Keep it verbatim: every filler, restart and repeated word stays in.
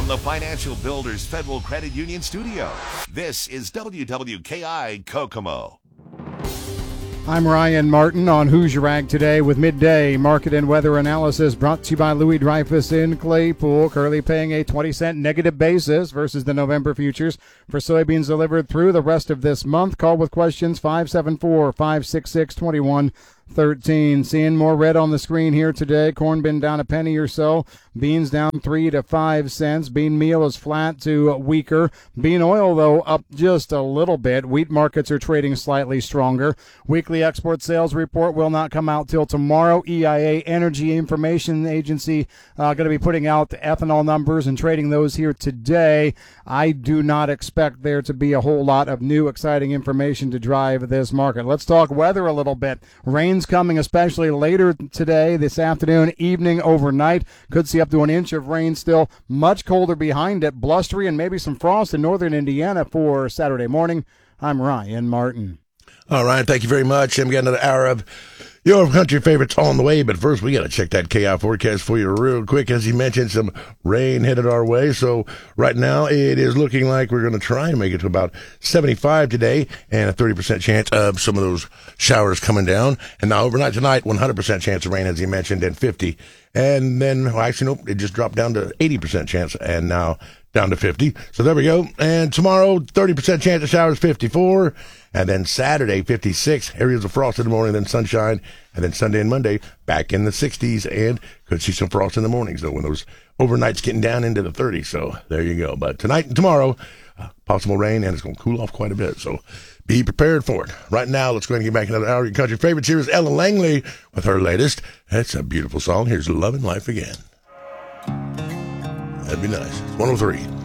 the Financial Builders Federal Credit Union studio, this is W W K I Kokomo. I'm Ryan Martin on Hoosier Ag Today with midday market and weather analysis brought to you by Louis Dreyfus in Claypool. Currently paying a twenty cent negative basis versus the November futures for soybeans delivered through the rest of this month. Call with questions five seven four, five six six, two one one three. Seeing more red on the screen here today. Corn been down a penny or so. Beans down three to five cents. Bean meal is flat to weaker. Bean oil, though, up just a little bit. Wheat markets are trading slightly stronger. Weekly export sales report will not come out till tomorrow. E I A Energy Information Agency uh, going to be putting out the ethanol numbers and trading those here today. I do not expect there to be a whole lot of new exciting information to drive this market. Let's talk weather a little bit. Rain's coming especially later today, this afternoon, evening, overnight. Could see up to an inch of rain still. Much colder behind it. Blustery and maybe some frost in northern Indiana for Saturday morning. I'm Ryan Martin. All right, thank you very much. And we got another hour of your country favorites on the way, but first we got to check that K I forecast for you real quick. As he mentioned, some rain headed our way, so right now it is looking like we're going to try and make it to about seventy-five today and a thirty percent chance of some of those showers coming down. And now overnight tonight, one hundred percent chance of rain, as he mentioned, and fifty. And then, well, actually, nope, it just dropped down to eighty percent chance, and now down to fifty. So there we go. And tomorrow, thirty percent chance of showers, fifty-four. And then Saturday, fifty-six. Areas of frost in the morning, then sunshine. And then Sunday and Monday, back in the sixties. And could see some frost in the mornings, though, when those overnights getting down into the thirties. So there you go. But tonight and tomorrow, uh, possible rain, and it's going to cool off quite a bit. So be prepared for it. Right now, let's go ahead and get back another hour of your country favorites. Here is Ella Langley with her latest. That's a beautiful song. Here's Lovin' Life Again. That'd be nice. It's one oh three.